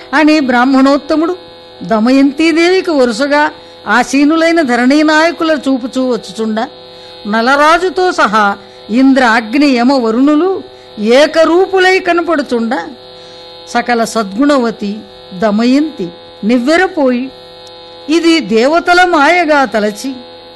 అని బ్రాహ్మణోత్తముడు దమయంతీదేవికి వరుసగా ఆసీనులైన ధరణీ నాయకుల చూపుచూ వచ్చుచుండ నలరాజుతో సహా ఇంద్ర అగ్ని యమ వరుణులు ఏకరూపులై కనపడుచుండ సకల సద్గుణవతి దమయంతి నివ్వెరపోయి ఇది దేవతల మాయగా తలచి